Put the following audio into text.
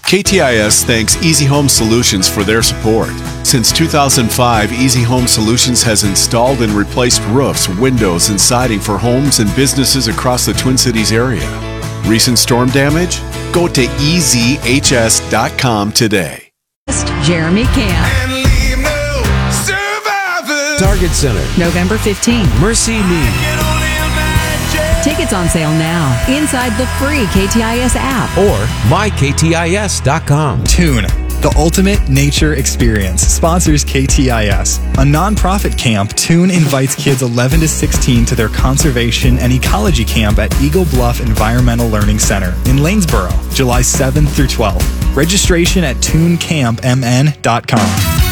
KTIS thanks Easy Home Solutions for their support. Since 2005, Easy Home Solutions has installed and replaced roofs, windows, and siding for homes and businesses across the Twin Cities area. Recent storm damage? Go to ezhs.com today. Jeremy Camp. Target Center, November 15th. Mercy Me. Tickets on sale now inside the free KTIS app Or myktis.com. Tune, the ultimate nature experience, sponsors KTIS. A nonprofit camp, Tune invites kids 11 to 16 to their conservation and ecology camp at Eagle Bluff Environmental Learning Center in Lanesboro, July 7th through 12th. Registration at tunecampmn.com.